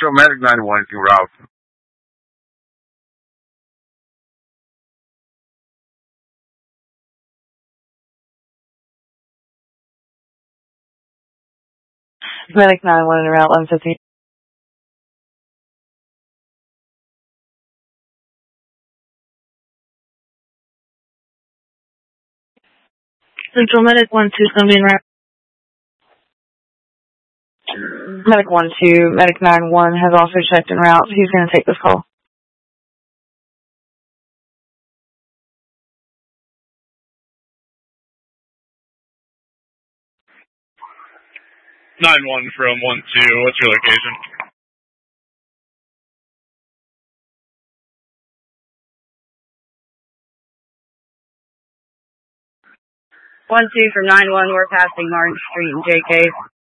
Central Medic 91 can route. Medic 91 in route 150. Central Medic 12 is going to be in route. Medic 12, Medic 91 has also checked en route. He's going to take this call. Nine one from 12. What's your location? One two from 91. We're passing Martin Street and JK.